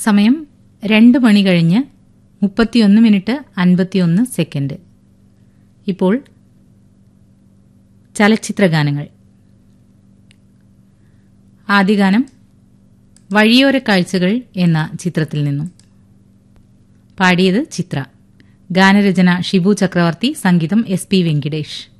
സമയം 2 മണി കഴിഞ്ഞ് 31 minute 51 second. ഇപ്പോൾ ചലച്ചിത്രഗാനങ്ങൾ. ആദ്യ ഗാനം വഴിയോര കാഴ്ചകൾ എന്ന ചിത്രത്തിൽ നിന്നും. പാടിയത് ചിത്ര. ഗാനരചന ഷിബു ചക്രവർത്തി, സംഗീതം SP വെങ്കിടേഷ്.